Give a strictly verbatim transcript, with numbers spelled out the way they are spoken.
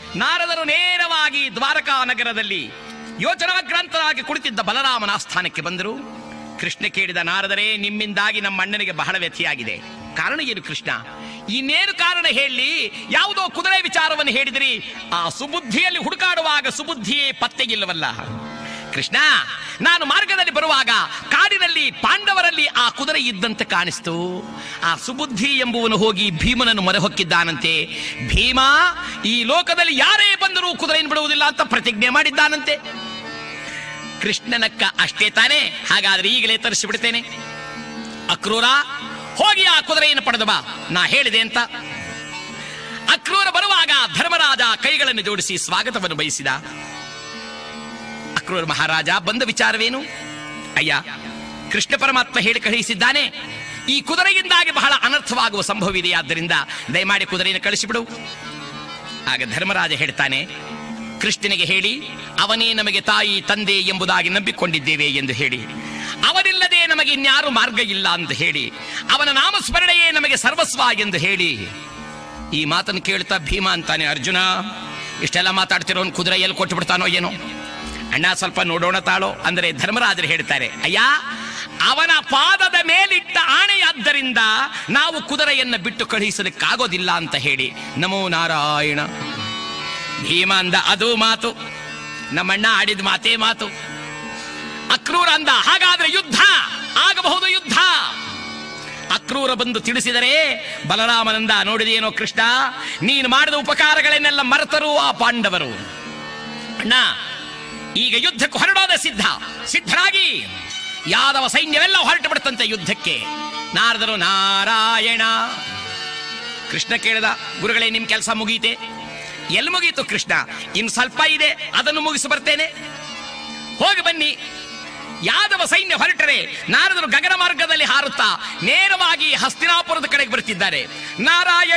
ನಾರದರು ನೇರವಾಗಿ ದ್ವಾರಕಾ ನಗರದಲ್ಲಿ ಯೋಚನಾಗ್ರಾಂತರಾಗಿ ಕುಳಿತಿದ್ದ ಬಲರಾಮನ ಆಸ್ಥಾನಕ್ಕೆ ಬಂದರು. ಕೃಷ್ಣ ಕೇಳಿದ, ನಾರದರೇ, ನಿಮ್ಮಿಂದಾಗಿ ನಮ್ಮ ಅಣ್ಣನಿಗೆ ಬಹಳ ವ್ಯಥೆಯಾಗಿದೆ. ಕಾರಣ ಏನು ಕೃಷ್ಣ? ಇನ್ನೇನು ಕಾರಣ ಹೇಳಿ? ಯಾವುದೋ ಕುದುರೆ ವಿಚಾರವನ್ನು ಹೇಳಿದಿರಿ. ಆ ಸುಬುದ್ಧಿಯಲ್ಲಿ ಹುಡುಕಾಡುವಾಗ ಸುಬುದ್ಧಿಯೇ ಪತ್ತೆಗಿಲ್ಲವಲ್ಲ. ಕೃಷ್ಣ, ನಾನು ಮಾರ್ಗದಲ್ಲಿ ಬರುವಾಗ ಕಾಡಿನಲ್ಲಿ ಪಾಂಡವರಲ್ಲಿ ಆ ಕುದುರೆ ಇದ್ದಂತೆ ಕಾಣಿಸ್ತು. ಆ ಸುಬುದ್ಧಿ ಎಂಬುವನು ಹೋಗಿ ಭೀಮನನ್ನು ಮೊರೆ ಹೊಕ್ಕಿದ್ದಾನಂತೆ. ಭೀಮ ಈ ಲೋಕದಲ್ಲಿ ಯಾರೇ ಬಂದರೂ ಕುದುರೆಯನ್ನು ಬಿಡುವುದಿಲ್ಲ ಅಂತ ಪ್ರತಿಜ್ಞೆ ಮಾಡಿದ್ದಾನಂತೆ. ಕೃಷ್ಣನಕ್ಕ ಅಷ್ಟೇ ತಾನೇ? ಹಾಗಾದ್ರೆ ಈಗಲೇ ತರಿಸಿಬಿಡ್ತೇನೆ. ಅಕ್ರೂರ, ಹೋಗಿ ಆ ಕುದುರೆಯನ್ನು ಪಡೆದು ಬಾ, ನಾ ಹೇಳಿದೆ ಅಂತ. ಅಕ್ರೂರ ಬರುವಾಗ ಧರ್ಮರಾಜ ಕೈಗಳನ್ನು ಜೋಡಿಸಿ ಸ್ವಾಗತವನ್ನು ಬಯಸಿದ. ಅಕ್ರೂರ ಮಹಾರಾಜ, ಬಂದ ವಿಚಾರವೇನು? ಅಯ್ಯ, ಕೃಷ್ಣ ಪರಮಾತ್ಮ ಹೇಳಿ ಕಳುಹಿಸಿದ್ದಾನೆ, ಈ ಕುದುರೆಯಿಂದಾಗಿ ಬಹಳ ಅನರ್ಥವಾಗುವ ಸಂಭವವಿದೆ, ಆದ್ದರಿಂದ ದಯಮಾಡಿ ಕುದುರೆಯನ್ನು ಕಳಿಸಿಬಿಡು. ಆಗ ಧರ್ಮರಾಜ ಹೇಳ್ತಾನೆ, ಕೃಷ್ಣನಿಗೆ ಹೇಳಿ, ಅವನೇ ನಮಗೆ ತಾಯಿ ತಂದೆ ಎಂಬುದಾಗಿ ನಂಬಿಕೊಂಡಿದ್ದೇವೆ ಎಂದು ಹೇಳಿ, ಅವನಿಲ್ಲದೆ ನಮಗೆ ಇನ್ಯಾರು ಮಾರ್ಗ ಇಲ್ಲ ಅಂತ ಹೇಳಿ, ಅವನ ನಾಮಸ್ಮರಣೆಯೇ ನಮಗೆ ಸರ್ವಸ್ವ ಎಂದು ಹೇಳಿ. ಈ ಮಾತನ್ನು ಕೇಳ್ತಾ ಭೀಮ ಅಂತಾನೆ, ಅರ್ಜುನ, ಇಷ್ಟೆಲ್ಲ ಮಾತಾಡ್ತಿರೋನ್ ಕುದುರೆ ಎಲ್ಲಿ ಕೊಟ್ಟು ಬಿಡ್ತಾನೋ ಏನೋ. ಅಣ್ಣ, ಸ್ವಲ್ಪ ನೋಡೋಣ ತಾಳೋ ಅಂದರೆ ಧರ್ಮರಾಜರು ಹೇಳ್ತಾರೆ, ಅಯ್ಯ, ಅವನ ಪಾದದ ಮೇಲಿಟ್ಟ ಆಣೆಯಾದ್ದರಿಂದ ನಾವು ಕುದುರೆಯನ್ನು ಬಿಟ್ಟು ಕಳುಹಿಸಲಿಕ್ಕಾಗೋದಿಲ್ಲ ಅಂತ ಹೇಳಿ. ನಮೋ ನಾರಾಯಣ. ಭೀಮ ಅಂದ, ಅದು ಮಾತು, ನಮ್ಮಣ್ಣ ಆಡಿದ ಮಾತೇ ಮಾತು. ಅಕ್ರೂರ ಅಂದ, ಹಾಗಾದ್ರೆ ಯುದ್ಧ ಆಗಬಹುದು, ಯುದ್ಧ. ಅಕ್ರೂರ ಬಂದು ತಿಳಿಸಿದರೆ ಬಲರಾಮನಂದ, ನೋಡಿದೇನೋ ಕೃಷ್ಣ, ನೀನು ಮಾಡಿದ ಉಪಕಾರಗಳನ್ನೆಲ್ಲ ಮರೆತರು ಆ ಪಾಂಡವರು. ಅಣ್ಣ, ಈಗ ಯುದ್ಧಕ್ಕೆ ಹೊರಡೋದ ಸಿದ್ಧ ಸಿದ್ಧರಾಗಿ ಯಾದವ ಸೈನ್ಯವೆಲ್ಲ ಹೊರಟು ಬಿಡುತ್ತಂತೆ ಯುದ್ಧಕ್ಕೆ. ನಾರದರು, ನಾರಾಯಣ. ಕೃಷ್ಣ ಕೇಳಿದ, ಗುರುಗಳೇ, ನಿಮ್ ಕೆಲಸ ಮುಗೀತೆ? ಎಲ್ಲಿ ಮುಗೀತು ಕೃಷ್ಣ? ಇನ್ನು ಸ್ವಲ್ಪ ಇದೆ, ಅದನ್ನು ಮುಗಿಸಿ ಬರ್ತೇನೆ. ಹೋಗಿ ಬನ್ನಿ. ಯಾದವ ಸೈನ್ಯ ಹೊರಟರೆ ನಾರದರು ಗಗನ ಮಾರ್ಗದಲ್ಲಿ ಹಾರುತ್ತಾ ನೇರವಾಗಿ ಹಸ್ತಿನಾಪುರದ ಕಡೆಗೆ ಬರ್ತಿದ್ದಾರೆ. ನಾರಾಯಣ